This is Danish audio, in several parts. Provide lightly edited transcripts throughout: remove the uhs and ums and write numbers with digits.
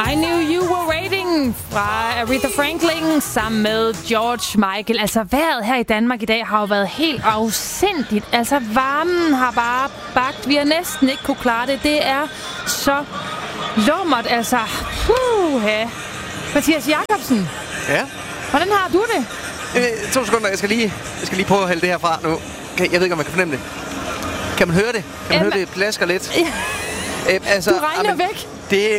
I Knew You Were Waiting fra Aretha Franklin sammen med George Michael. Altså vejret her i Danmark i dag har jo været helt afsindigt. Altså varmen har bare bagt. Vi har næsten ikke kunne klare det. Det er så lummert. Altså, Mathias Jacobsen. Ja? Hvordan har du det? 2 sekunder, jeg skal lige prøve at hælde det herfra nu. Jeg ved ikke, om man kan fornemme det. Kan man høre det? Kan man høre det plasker lidt? Altså, du regner væk.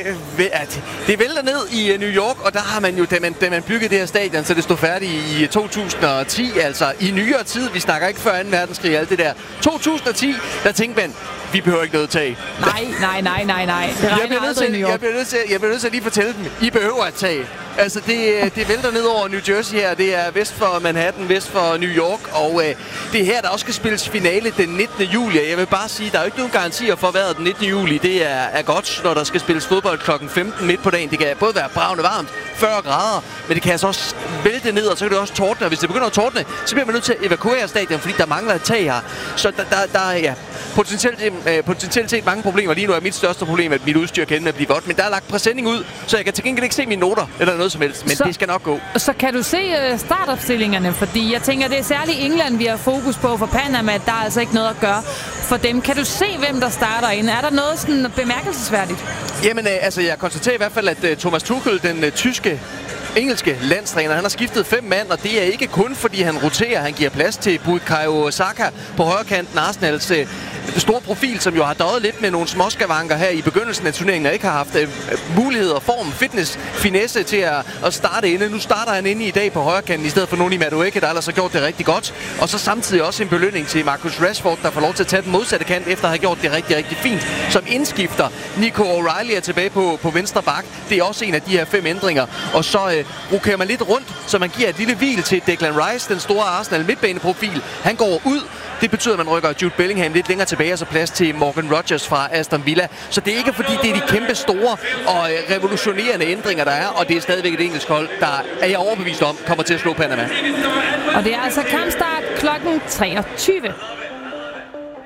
Det vælter ned i New York, og der har man jo, da man byggede det her stadion, så det stod færdigt i 2010, altså i nyere tid. Vi snakker ikke før 2. verdenskrig, alt det der. 2010, der tænkte man, vi behøver ikke noget tag. Nej. Det regner aldrig i New York. Jeg bliver nødt til at lige fortælle dem, I behøver et tag. Altså, det vælter ned over New Jersey her. Det er vest for Manhattan, vest for New York. Og det er her, der også skal spilles finale den 19. juli. Jeg vil bare sige, der er jo ikke nogen garantier for vejret den 19. juli. Det er godt, når der skal spilles fodbold klokken 15 midt på dagen. Det kan både være bravende varmt, 40 grader, men det kan altså også vælte ned, og så kan det også tordne. Og hvis det begynder at tordne, så bliver man nødt til at evakuere stadion, fordi der mangler et tag her. Så der er potentielt set mange problemer. Lige nu er mit største problem, at mit udstyr kan ende med at blive vådt. Men der er lagt præsending ud, så jeg kan til gengæld ikke se mine noter eller noget som helst. Men det skal nok gå. Så kan du se startopstillingerne, fordi jeg tænker, det er særligt England, vi har fokus på. For Panama, der er altså ikke noget at gøre for dem. Kan du se, hvem der starter ind? Er der noget sådan bemærkelsesværdigt? Jamen, jeg konstaterer i hvert fald, at Thomas Tuchel, den engelske landstræner, han har skiftet 5 mand, og det er ikke kun fordi han roterer. Han giver plads til Bukayo Saka på højrekanten, Arsenals store profil, som jo har døjet lidt med nogle småskavanker her i begyndelsen af turneringen, og ikke har haft muligheder, form, fitness, finesse til at starte inde. Nu starter han inde i dag på højrekanten, i stedet for Noni Madueke, der ellers har gjort det rigtig godt. Og så samtidig også en belønning til Marcus Rashford, der får lov til at tage den modsatte kant, efter at have gjort det rigtig, rigtig fint. Som indskifter. Nico O'Reilly er tilbage på venstre bak. Det er også en af de her 5 ændringer. Og så rokerer man lidt rundt, så man giver et lille hvil til Declan Rice, den store Arsenal midtbaneprofil. Han går ud. Det betyder, at man rykker Jude Bellingham lidt længere tilbage, og så plads til Morgan Rogers fra Aston Villa. Så det er ikke fordi, det er de kæmpe store og revolutionerende ændringer, der er, og det er stadigvæk et engelsk hold, der er jeg overbevist om, kommer til at slå Panama. Og det er altså kampstart klokken 23.